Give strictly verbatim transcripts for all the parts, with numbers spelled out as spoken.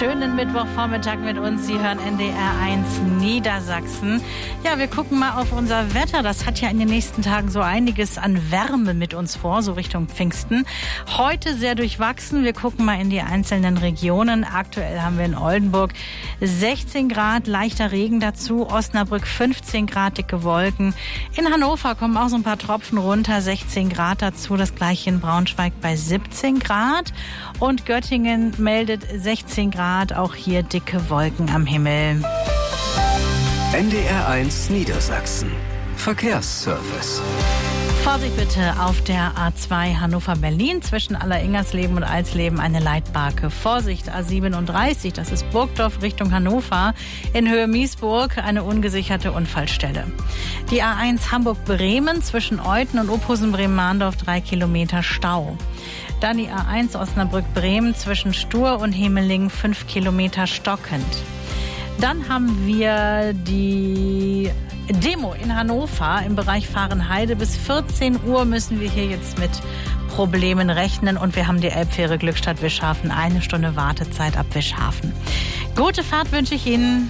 Schönen Mittwochvormittag mit uns. Sie hören N D R eins Niedersachsen. Ja, wir gucken mal auf unser Wetter. Das hat ja in den nächsten Tagen so einiges an Wärme mit uns vor, so Richtung Pfingsten. Heute sehr durchwachsen. Wir gucken mal in die einzelnen Regionen. Aktuell haben wir in Oldenburg sechzehn Grad, leichter Regen dazu. Osnabrück fünfzehn Grad, dicke Wolken. In Hannover kommen auch so ein paar Tropfen runter, sechzehn Grad dazu. Das gleiche in Braunschweig bei siebzehn Grad. Und Göttingen meldet sechzehn Grad, auch hier dicke Wolken am Himmel. N D R eins Niedersachsen. Verkehrsservice. Vorsicht bitte auf der A zwei Hannover-Berlin zwischen Aller-Ingersleben und Alsleben eine Leitbarke. Vorsicht A siebenunddreißig, das ist Burgdorf Richtung Hannover. In Höhe Miesburg eine ungesicherte Unfallstelle. Die A eins Hamburg-Bremen zwischen Euthen und Ophusen-Bremen-Mahndorf drei Kilometer Stau. Dann die A eins Osnabrück-Bremen zwischen Stur und Hemeling fünf Kilometer stockend. Dann haben wir die Demo in Hannover im Bereich Fahrenheide. Bis vierzehn Uhr müssen wir hier jetzt mit Problemen rechnen. Und wir haben die Elbfähre Glückstadt-Wischhafen. Eine Stunde Wartezeit ab Wischhafen. Gute Fahrt wünsche ich Ihnen.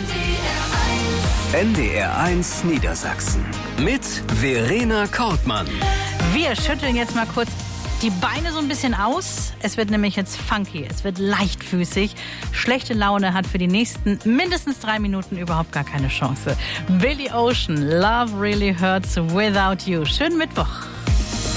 N D R eins Niedersachsen mit Verena Kortmann. Wir schütteln jetzt mal kurz die Beine so ein bisschen aus. Es wird nämlich jetzt funky, es wird leichtfüßig. Schlechte Laune hat für die nächsten mindestens drei Minuten überhaupt gar keine Chance. Billy Ocean, Love Really Hurts Without You. Schönen Mittwoch.